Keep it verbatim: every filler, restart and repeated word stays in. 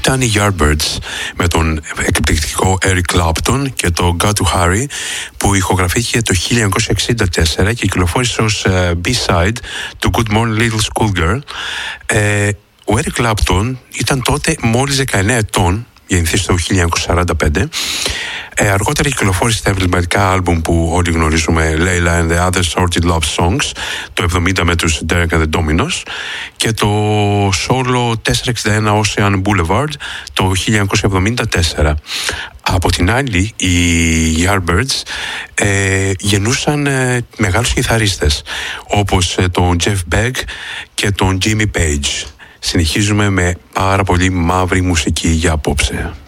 ήταν οι Yardbirds με τον εκπληκτικό Eric Clapton και το Got to Hurry, που ηχογραφήθηκε το χίλια εννιακόσια εξήντα τέσσερα και κυκλοφόρησε ως uh, B-side του Good Morning Little Schoolgirl. Ε, ο Eric Clapton ήταν τότε μόλις δεκαεννέα ετών, γεννηθής το χίλια εννιακόσια σαράντα πέντε. Ε, αργότερα κυκλοφόρησε τα εμβληματικά άλμπουμ που όλοι γνωρίζουμε, Layla and the Other Sorted Love Songs, το εβδομήντα με τους Derek and the Dominos, και το solo τετρακόσια εξήντα ένα Ocean Boulevard το χίλια εννιακόσια εβδομήντα τέσσερα. Από την άλλη, οι Yardbirds ε, γεννούσαν ε, μεγάλους κιθαρίστες, όπως ε, τον Jeff Beck και τον Jimmy Page. Συνεχίζουμε με πάρα πολύ μαύρη μουσική για απόψε.